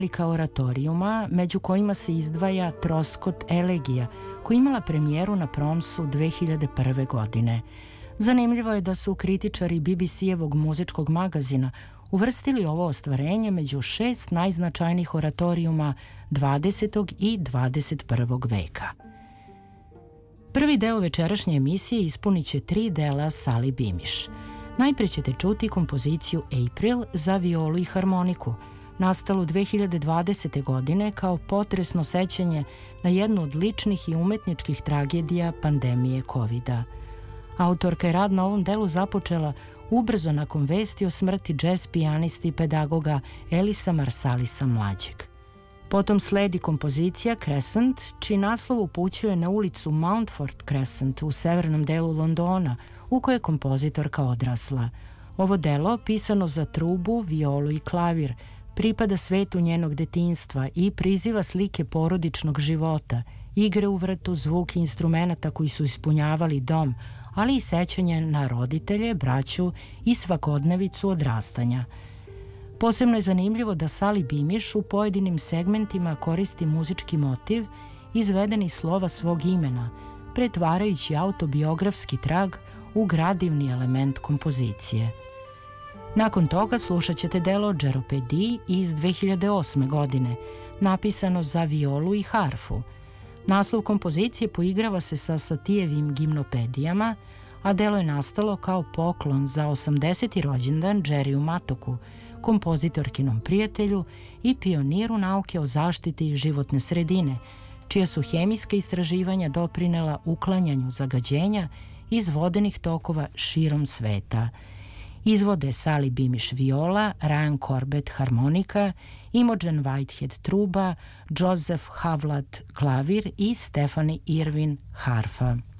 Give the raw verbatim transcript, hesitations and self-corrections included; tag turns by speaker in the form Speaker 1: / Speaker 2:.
Speaker 1: oratorijuma, među kojima se izdvaja Troskot elegija, koja je imala premijeru na Promsu dve hiljade prve. godine. Zanimljivo je da su kritičari B B C-evog muzičkog magazina uvrstili ovo ostvarenje među šest najznačajnijih oratorijuma dvadesetog i dvadeset prvog veka. Prvi deo večerašnje emisije ispunit će tri dela Sali Bimiš. Najpre ćete čuti kompoziciju April za violu i harmoniku, nastalu dve hiljade dvadesete. godine kao potresno sećanje na jednu od ličnih i umetničkih tragedija pandemije kovida. Autorka je rad na ovom delu započela ubrzo nakon vesti o smrti džez pijanisti i pedagoga Elisa Marsalisa mlađeg. Potom sledi kompozicija Crescent, čiji naslov upućuje na ulicu Mountford Crescent u severnom delu Londona, u kojoj je kompozitorka odrasla. Ovo delo, pisano za trubu, violu i klavir, pripada svetu njenog detinjstva i priziva slike porodičnog života, igre u vrtu, zvuk instrumenata koji su ispunjavali dom, ali i sećanje na roditelje, braću i svakodnevicu odrastanja. Posebno je zanimljivo da Sali Bimiš u pojedinim segmentima koristi muzički motiv izveden iz slova svog imena, pretvarajući autobiografski trag u gradivni element kompozicije. Nakon toga slušat ćete delo Džeropedi iz dve hiljade osme. godine, napisano za violu i harfu. Naslov kompozicije poigrava se sa Satijevim gimnopedijama, a delo je nastalo kao poklon za osamdeseti rođendan Džeriju Matoku, kompozitorkinom prijatelju i pioniru nauke o zaštiti životne sredine, čija su hemijska istraživanja doprinela uklanjanju zagađenja iz vodenih tokova širom sveta. Izvode Sali Bimiš viola, Ryan Corbett harmonika, Imogen Whitehead truba, Joseph Havlat klavir i Stephanie Irwin harfa.